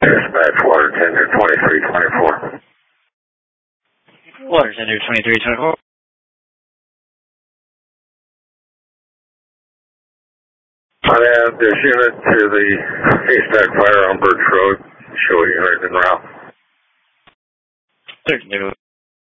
Dispatch, water tender 2324. Water tender 2324. I have this unit to the haystack fire on Birch Road. Show you right en route. Certainly.